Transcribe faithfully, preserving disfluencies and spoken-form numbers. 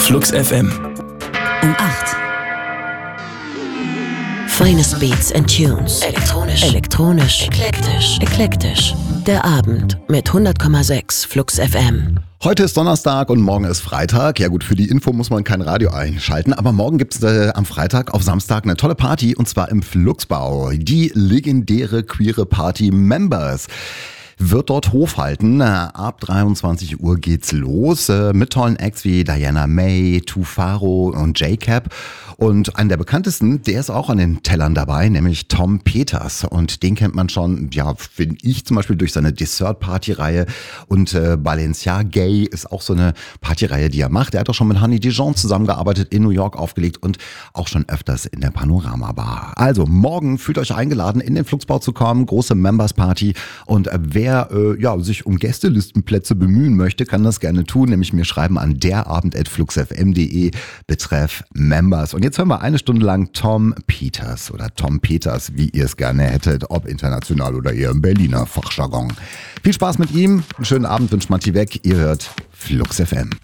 Flux F M. Um acht. Finest Beats and Tunes. Elektronisch. Elektronisch. Eklektisch. Eklektisch. Der Abend mit hundert Komma sechs Flux F M. Heute ist Donnerstag und morgen ist Freitag. Ja gut, für die Info muss man kein Radio einschalten, aber morgen gibt es äh, am Freitag auf Samstag eine tolle Party und zwar im Fluxbau. Die legendäre queere Party Members wird dort Hof halten. Ab dreiundzwanzig Uhr geht's los mit tollen Acts wie Diana May, Tufaro und J-Cap. Und einer der bekanntesten, der ist auch an den Tellern dabei, nämlich Tom Peters. Und den kennt man schon, ja, finde ich zum Beispiel durch seine Dessert-Party-Reihe. Und äh, Balenciaga Gay ist auch so eine Partyreihe, die er macht. Er hat auch schon mit Honey Dijon zusammengearbeitet, in New York aufgelegt und auch schon öfters in der Panorama Bar. Also morgen fühlt euch eingeladen, in den Fluxbau zu kommen. Große Members-Party. Und äh, wer äh, ja, sich um Gästelistenplätze bemühen möchte, kann das gerne tun. Nämlich mir schreiben an derabend at fluxfm punkt de betreff Members. Und jetzt hören wir eine Stunde lang Tom Peters oder Tom Peters, wie ihr es gerne hättet, ob international oder eher im Berliner Fachjargon. Viel Spaß mit ihm, einen schönen Abend wünscht Matti weg. Ihr hört Flux F M.